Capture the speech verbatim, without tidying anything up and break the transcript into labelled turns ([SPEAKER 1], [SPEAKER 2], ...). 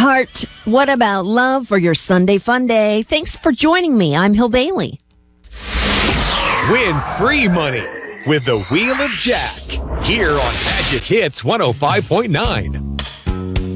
[SPEAKER 1] Heart, what about love for your Sunday fun day? Thanks for joining me. I'm Hill Bailey.
[SPEAKER 2] Win free money with the Wheel of Jack here on Magic Hits one oh five point nine.